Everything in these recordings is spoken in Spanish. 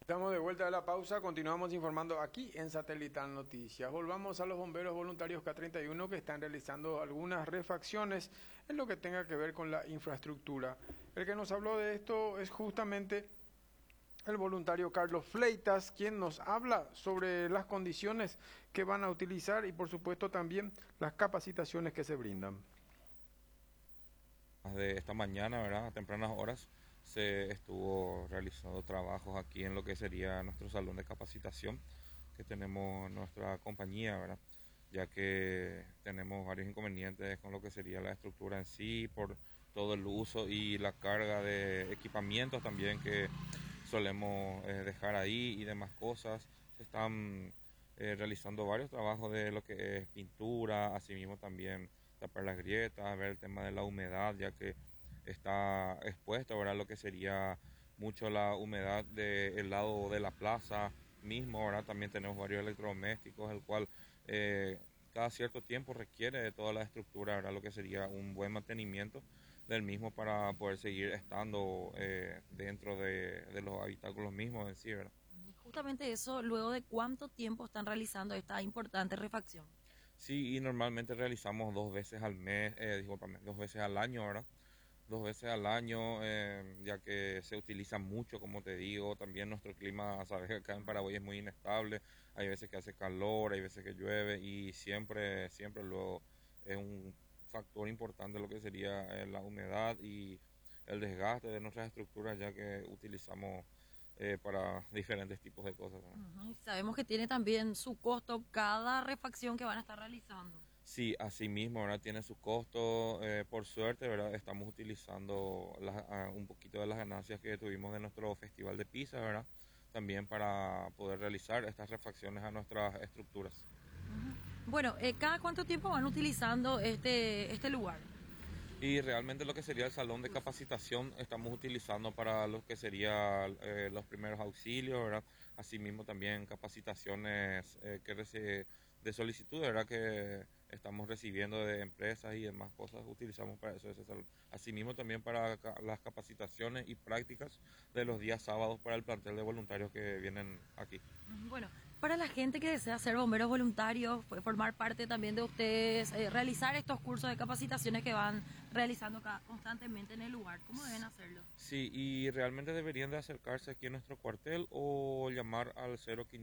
Estamos de vuelta de la pausa, continuamos informando aquí en Satelital Noticias. Volvamos a los bomberos voluntarios K31 que están realizando algunas refacciones en lo que tenga que ver con la infraestructura. El que nos habló de esto es justamente el voluntario Carlos Fleitas, quien nos habla sobre las condiciones que van a utilizar y por supuesto también las capacitaciones que se brindan. De esta mañana, ¿verdad? A tempranas horas se estuvo realizando trabajos aquí en lo que sería nuestro salón de capacitación que tenemos nuestra compañía, ¿verdad? Ya que tenemos varios inconvenientes con lo que sería la estructura en sí, por todo el uso y la carga de equipamientos también que solemos dejar ahí y demás cosas. Se están realizando varios trabajos de lo que es pintura, asimismo también tapar las grietas, ver el tema de la humedad, ya que está expuesto, ¿verdad? Lo que sería mucho la humedad del lado de la plaza mismo, ¿verdad? También tenemos varios electrodomésticos, el cual cada cierto tiempo requiere de toda la estructura, ¿verdad? Lo que sería un buen mantenimiento del mismo para poder seguir estando dentro de los habitáculos mismos en sí, ¿verdad? Justamente eso, luego de cuánto tiempo están realizando esta importante refacción. Sí, y normalmente realizamos 2 veces al mes, discúlpame, 2 veces al año, ¿verdad? 2 veces al año, ya que se utiliza mucho, como te digo, también nuestro clima, sabes que acá en Paraguay es muy inestable, hay veces que hace calor, hay veces que llueve y siempre luego es un factor importante lo que sería la humedad y el desgaste de nuestras estructuras, ya que utilizamos para diferentes tipos de cosas, ¿no? Ujú. Sabemos que tiene también su costo cada refacción que van a estar realizando. Sí, así mismo, ¿verdad? Tiene su costo. Por suerte, ¿verdad? Estamos utilizando un poquito de las ganancias que tuvimos de nuestro festival de pizza, ¿verdad? También para poder realizar estas refacciones a nuestras estructuras. Bueno, ¿cada cuánto tiempo van utilizando este lugar? Y realmente lo que sería el salón de capacitación estamos utilizando para lo que sería los primeros auxilios, ¿verdad? Asimismo también capacitaciones de solicitud, ¿verdad? Que estamos recibiendo de empresas y demás cosas, utilizamos para eso ese salón. Asimismo también para las capacitaciones y prácticas de los días sábados para el plantel de voluntarios que vienen aquí. Bueno, para la gente que desea ser bomberos voluntarios, formar parte también de ustedes, realizar estos cursos de capacitaciones que van realizando constantemente en el lugar, ¿cómo deben hacerlo? Sí, y realmente deberían de acercarse aquí a nuestro cuartel o llamar al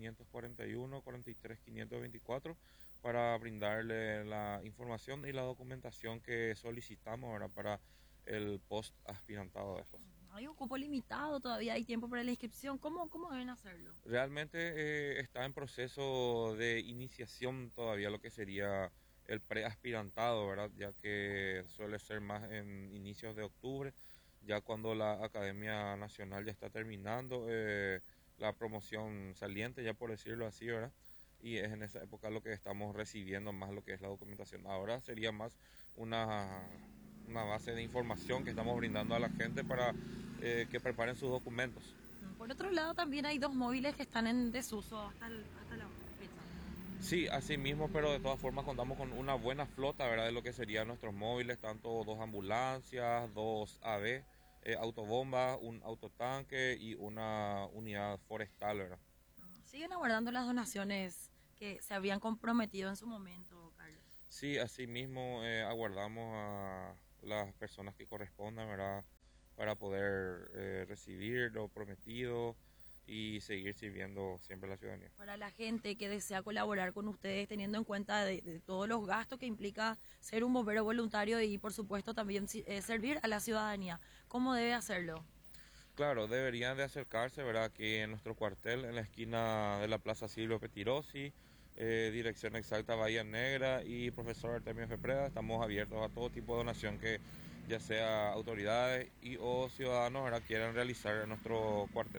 0541 43 524 para brindarle la información y la documentación que solicitamos, ¿verdad? Para el post aspirantado después. Hay un cupo limitado, todavía hay tiempo para la inscripción, ¿cómo deben hacerlo? Realmente está en proceso de iniciación todavía lo que sería el preaspirantado, ¿verdad? Ya que suele ser más en inicios de octubre, ya cuando la Academia Nacional ya está terminando la promoción saliente, ya por decirlo así, ¿verdad? Y es en esa época lo que estamos recibiendo más lo que es la documentación. Ahora sería más una, una base de información que estamos brindando a la gente para que preparen sus documentos. Por otro lado, también hay dos móviles que están en desuso hasta la fecha. Sí, así mismo, pero de todas formas contamos con una buena flota, ¿verdad? De lo que serían nuestros móviles, tanto 2 ambulancias, 2 AV, autobombas, un autotanque y una unidad forestal, ¿verdad? Siguen aguardando las donaciones que se habían comprometido en su momento, Carlos. Sí, así mismo aguardamos a las personas que correspondan, ¿verdad? Para poder recibir lo prometido y seguir sirviendo siempre a la ciudadanía. Para la gente que desea colaborar con ustedes, teniendo en cuenta de todos los gastos que implica ser un bombero voluntario y, por supuesto, también servir a la ciudadanía, ¿cómo debe hacerlo? Claro, deberían de acercarse, ¿verdad? Aquí en nuestro cuartel, en la esquina de la Plaza Silvio Petirosi, dirección exacta Bahía Negra y profesor Artemio Fepreda. Estamos abiertos a todo tipo de donación que ya sea autoridades y o ciudadanos, ¿verdad? Quieran realizar en nuestro cuartel.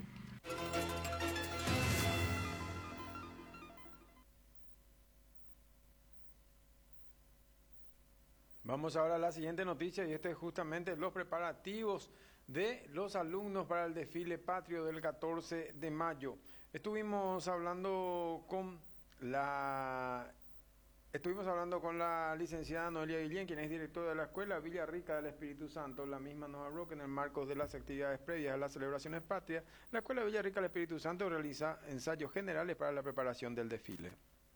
Vamos ahora a la siguiente noticia y este es justamente los preparativos de los alumnos para el desfile patrio del 14 de mayo. Estuvimos hablando con la Estuvimos hablando con la licenciada Noelia Guillén, quien es directora de la Escuela Villarrica del Espíritu Santo. La misma nos habló que en el marco de las actividades previas a las celebraciones patrias, la Escuela Villarrica del Espíritu Santo realiza ensayos generales para la preparación del desfile.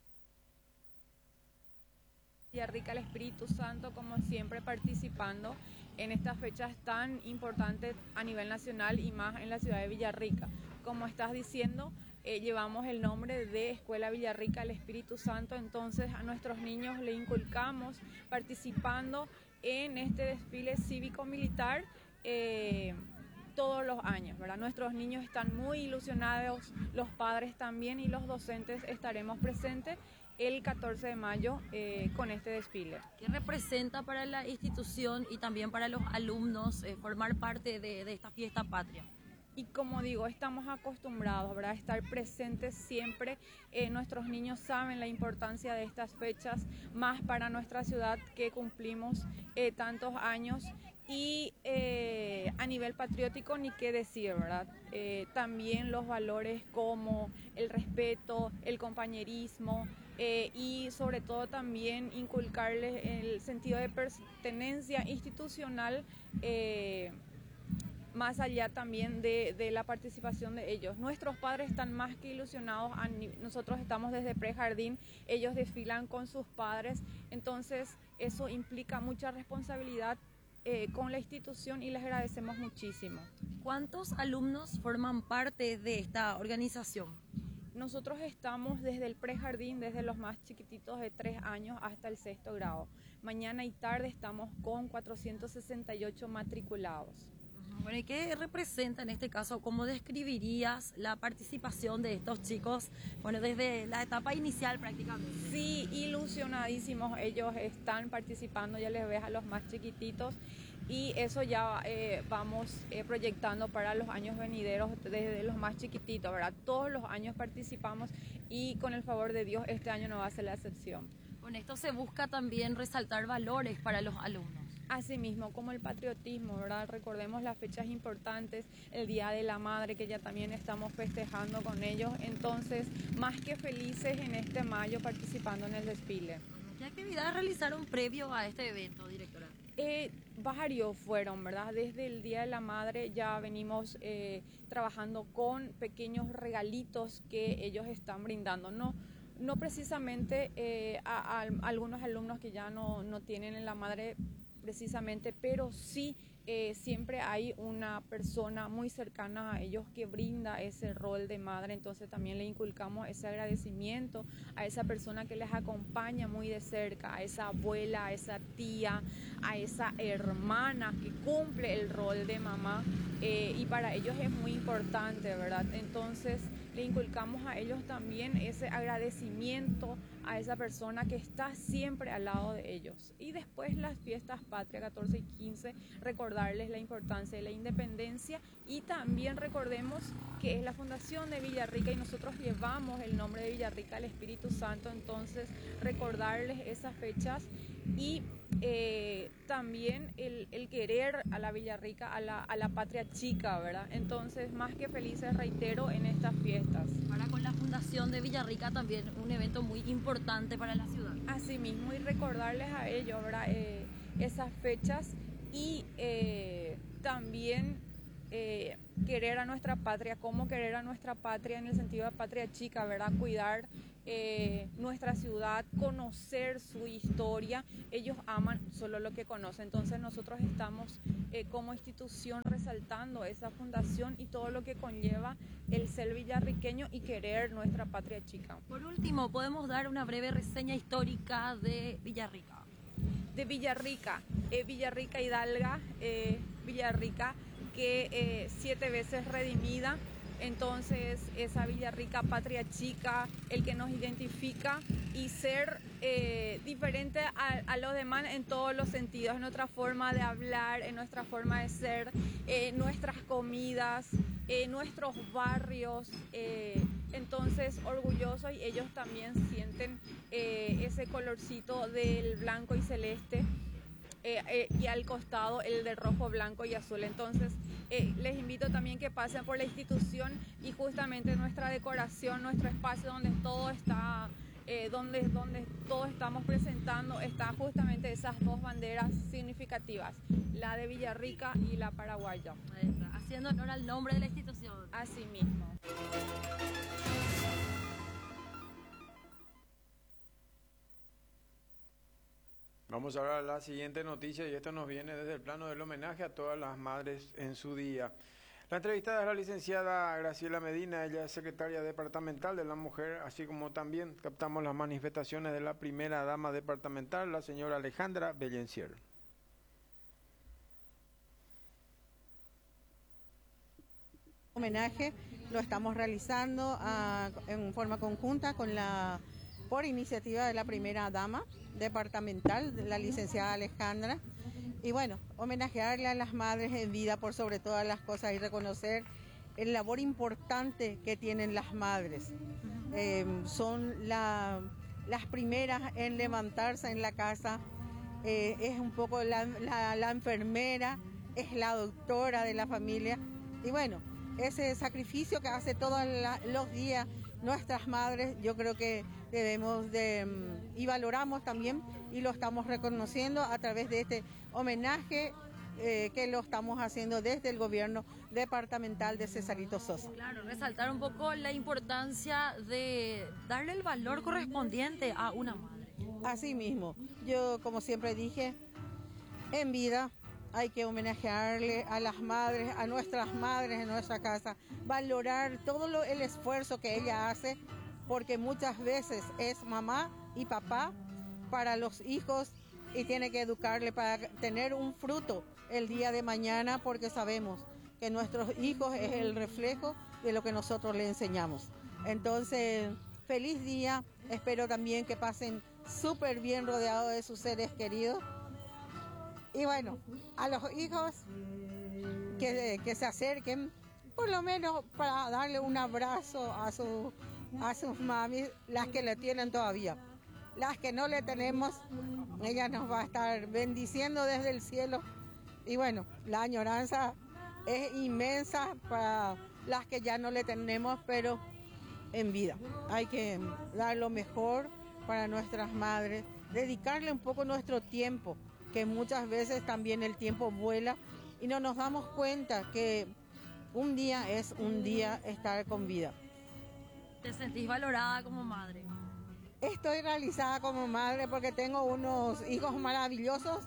Villarrica del Espíritu Santo, como siempre, participando en estas fechas tan importantes a nivel nacional y más en la ciudad de Villarrica. Como estás diciendo, llevamos el nombre de Escuela Villarrica del Espíritu Santo, entonces a nuestros niños le inculcamos participando en este desfile cívico-militar todos los años, ¿verdad? Nuestros niños están muy ilusionados, los padres también, y los docentes estaremos presentes el 14 de mayo con este desfile. ¿Qué representa para la institución y también para los alumnos formar parte de esta fiesta patria? Y como digo, estamos acostumbrados, ¿verdad?, a estar presentes siempre. Nuestros niños saben la importancia de estas fechas, más para nuestra ciudad que cumplimos tantos años. Y a nivel patriótico, ni qué decir, ¿verdad? También los valores como el respeto, el compañerismo y sobre todo también inculcarles el sentido de pertenencia institucional, más allá también de la participación de ellos. Nuestros padres están más que ilusionados, nosotros estamos desde prejardín, ellos desfilan con sus padres, entonces eso implica mucha responsabilidad con la institución y les agradecemos muchísimo. ¿Cuántos alumnos forman parte de esta organización? Nosotros estamos desde el prejardín, desde los más chiquititos de 3 años hasta el 6º grado. Mañana y tarde estamos con 468 matriculados. Bueno, ¿y qué representa en este caso? ¿Cómo describirías la participación de estos chicos, bueno, desde la etapa inicial prácticamente? Sí, ilusionadísimos, ellos están participando, ya les ves a los más chiquititos, y eso ya vamos proyectando para los años venideros desde los más chiquititos, ¿verdad? Todos los años participamos y con el favor de Dios este año no va a ser la excepción. Con esto se busca también resaltar valores para los alumnos. Asimismo, como el patriotismo, ¿verdad? Recordemos las fechas importantes, el Día de la Madre, que ya también estamos festejando con ellos. Entonces, más que felices en este mayo participando en el desfile. ¿Qué actividades realizaron previo a este evento, directora? Varios fueron, ¿verdad? Desde el Día de la Madre ya venimos trabajando con pequeños regalitos que ellos están brindando, no precisamente a algunos alumnos que ya no tienen en la madre precisamente, pero sí siempre hay una persona muy cercana a ellos que brinda ese rol de madre, entonces también le inculcamos ese agradecimiento a esa persona que les acompaña muy de cerca, a esa abuela, a esa tía, a esa hermana que cumple el rol de mamá, y para ellos es muy importante, ¿verdad? Entonces le inculcamos a ellos también ese agradecimiento a esa persona que está siempre al lado de ellos. Y después las fiestas patria 14 y 15, recordarles la importancia de la independencia, y también recordemos que es la fundación de Villarrica y nosotros llevamos el nombre de Villarrica al Espíritu Santo, entonces recordarles esas fechas y también el querer a la Villarrica, a la patria chica, ¿verdad? Entonces, más que felices, reitero, en estas fiestas. Ahora con la fundación de Villarrica también un evento muy importante para la ciudad. Asimismo, y recordarles a ellos, ¿verdad? Esas fechas y también querer a nuestra patria, cómo querer a nuestra patria en el sentido de patria chica, ¿verdad? Cuidar nuestra ciudad, conocer su historia. Ellos aman solo lo que conocen, entonces nosotros estamos como institución resaltando esa fundación y todo lo que conlleva el ser villarriqueño y querer nuestra patria chica. Por último, ¿podemos dar una breve reseña histórica de Villarrica? De Villarrica, Villarrica Hidalga, Villarrica que 7 veces redimida, entonces esa Villarrica patria chica, el que nos identifica y ser diferente a los demás en todos los sentidos, en nuestra forma de hablar, en nuestra forma de ser, nuestras comidas, nuestros barrios, entonces orgullosos, y ellos también sienten ese colorcito del blanco y celeste. Y al costado el de rojo, blanco y azul. Entonces les invito también que pasen por la institución y justamente nuestra decoración, nuestro espacio donde todo está donde todos estamos presentando, están justamente esas dos banderas significativas, la de Villarrica y la paraguaya. Ahí está, haciendo honor al nombre de la institución. Así mismo. Vamos ahora a la siguiente noticia y esto nos viene desde el plano del homenaje a todas las madres en su día. La entrevistada es la licenciada Graciela Medina, ella es secretaria departamental de la mujer, así como también captamos las manifestaciones de la primera dama departamental, la señora Alejandra Bellencier. Homenaje lo estamos realizando en forma conjunta por iniciativa de la primera dama departamental, la licenciada Alejandra. Y bueno, homenajearle a las madres en vida por sobre todas las cosas y reconocer el labor importante que tienen las madres. Son las primeras en levantarse en la casa, es un poco la enfermera, es la doctora de la familia. Y bueno, ese sacrificio que hace todos los días nuestras madres, yo creo que debemos y valoramos también y lo estamos reconociendo a través de este homenaje que lo estamos haciendo desde el gobierno departamental de Cesarito Sosa. Claro, resaltar un poco la importancia de darle el valor correspondiente a una madre. Así mismo, yo como siempre dije, en vida hay que homenajearle a las madres, a nuestras madres en nuestra casa, valorar todo el esfuerzo que ella hace, porque muchas veces es mamá y papá para los hijos y tiene que educarle para tener un fruto el día de mañana, porque sabemos que nuestros hijos es el reflejo de lo que nosotros le enseñamos. Entonces, feliz día, espero también que pasen súper bien rodeados de sus seres queridos. Y bueno, a los hijos que se acerquen, por lo menos para darle un abrazo a sus mamis, las que le tienen todavía. Las que no le tenemos, ella nos va a estar bendiciendo desde el cielo. Y bueno, la añoranza es inmensa para las que ya no le tenemos, pero en vida. Hay que dar lo mejor para nuestras madres, dedicarle un poco nuestro tiempo, que muchas veces también el tiempo vuela y no nos damos cuenta que un día es un día estar con vida. ¿Te sentís valorada como madre? Estoy realizada como madre porque tengo unos hijos maravillosos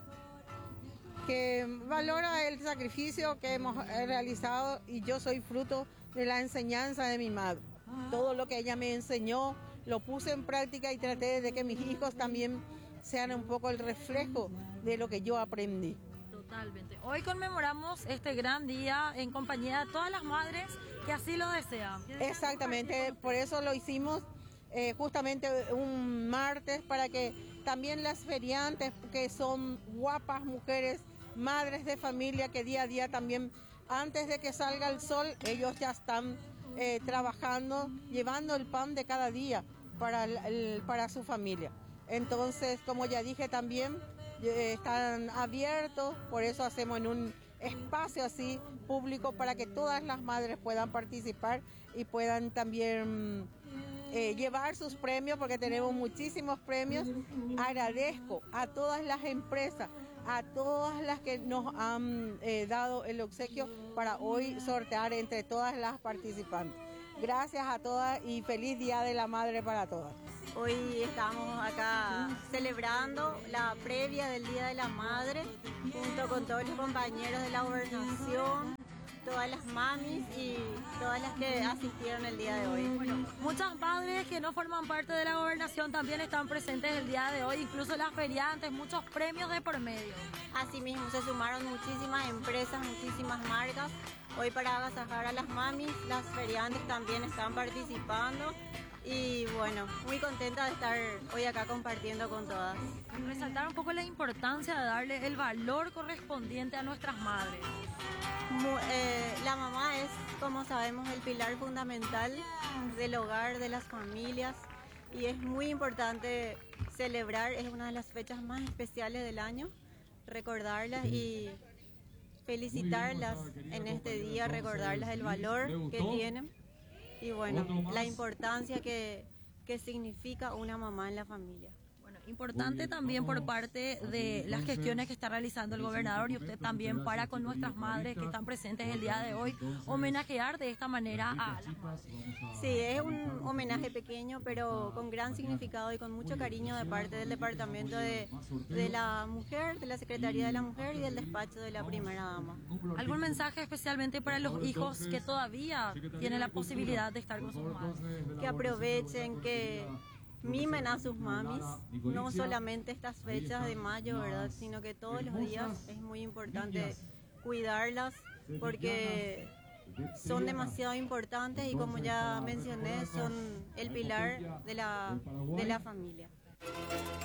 que valoran el sacrificio que hemos realizado y yo soy fruto de la enseñanza de mi madre. Todo lo que ella me enseñó lo puse en práctica y traté de que mis hijos también sean un poco el reflejo de lo que yo aprendí. Totalmente. Hoy conmemoramos este gran día en compañía de todas las madres que así lo desean. Exactamente, por eso lo hicimos justamente un martes, para que también las feriantes, que son guapas mujeres, madres de familia, que día a día también, antes de que salga el sol, ellos ya están trabajando, llevando el pan de cada día para su familia. Entonces, como ya dije también, están abiertos, por eso hacemos en un espacio así público para que todas las madres puedan participar y puedan también llevar sus premios, porque tenemos muchísimos premios. Agradezco a todas las empresas, a todas las que nos han dado el obsequio para hoy sortear entre todas las participantes. Gracias a todas y feliz Día de la Madre para todas. Hoy estamos acá celebrando la previa del Día de la Madre junto con todos los compañeros de la gobernación, todas las mamis y todas las que asistieron el día de hoy. Bueno, muchas madres que no forman parte de la gobernación también están presentes el día de hoy, incluso las feriantes, muchos premios de por medio. Asimismo se sumaron muchísimas empresas, muchísimas marcas. Hoy para agasajar a las mamis, las feriantes también están participando. Y bueno, muy contenta de estar hoy acá compartiendo con todas. Resaltar un poco la importancia de darle el valor correspondiente a nuestras madres. La mamá es, como sabemos, el pilar fundamental del hogar, de las familias, y es muy importante celebrar, es una de las fechas más especiales del año, recordarlas y felicitarlas en este día, recordarlas el valor que tienen. Y bueno, la importancia que que significa una mamá en la familia. Bueno, importante también por parte de las gestiones que está realizando el gobernador y usted también para con nuestras madres que están presentes el día de hoy, homenajear de esta manera a las madres. Sí, es un homenaje pequeño, pero con gran significado y con mucho cariño de parte del Departamento de la Mujer, de la Secretaría de la Mujer y del despacho de la Primera Dama. ¿Algún mensaje especialmente para los hijos que todavía tienen la posibilidad de estar con sus madres? Que aprovechen, que mimen a sus mamis, no solamente estas fechas de mayo, ¿verdad? Sino que todos los días es muy importante cuidarlas porque son demasiado importantes y como ya mencioné, son el pilar de la familia.